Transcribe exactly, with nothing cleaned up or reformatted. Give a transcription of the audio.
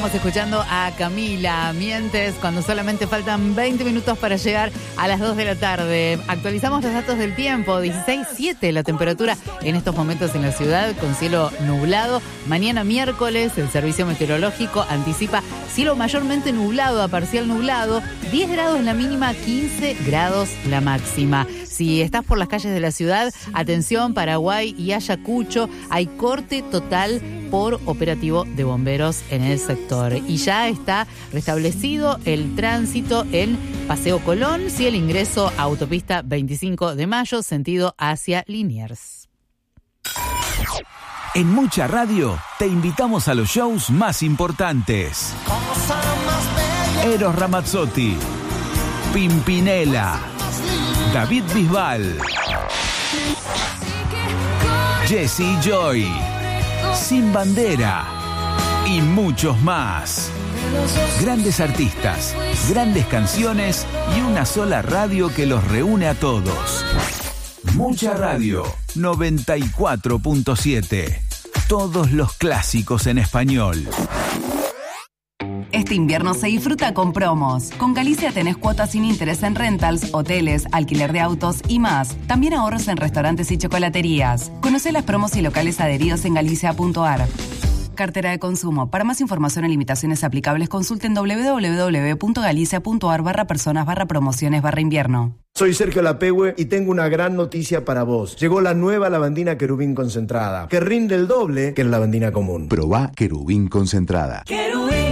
Estamos escuchando a Camila Mientes cuando solamente faltan veinte minutos para llegar a las dos de la tarde. Actualizamos los datos del tiempo. dieciséis punto siete la temperatura en estos momentos en la ciudad con cielo nublado. Mañana miércoles el servicio meteorológico anticipa cielo mayormente nublado a parcial nublado. diez grados la mínima, quince grados la máxima. Si estás por las calles de la ciudad, atención, Paraguay y Ayacucho, hay corte total por operativo de bomberos en el sector. Y ya está restablecido el tránsito en Paseo Colón, sí, el ingreso a autopista veinticinco de mayo, sentido hacia Liniers. En Mucha Radio te invitamos a los shows más importantes. Eros Ramazzotti, Pimpinela, David Bisbal, Jesse Joy, Sin Bandera y muchos más. Grandes artistas, grandes canciones y una sola radio que los reúne a todos. Mucha Radio noventa y cuatro punto siete. Todos los clásicos en español. Este invierno se disfruta con promos. Con Galicia tenés cuotas sin interés en rentals, hoteles, alquiler de autos y más. También ahorros en restaurantes y chocolaterías. Conocé las promos y locales adheridos en galicia punto a r. Cartera de consumo. Para más información y limitaciones aplicables, consulten doble u doble u doble u punto galicia punto a r barra personas barra promociones barra invierno. Soy Sergio Lapehue y tengo una gran noticia para vos. Llegó la nueva lavandina Querubín concentrada, que rinde el doble que la lavandina común. Probá Querubín concentrada. Querubín.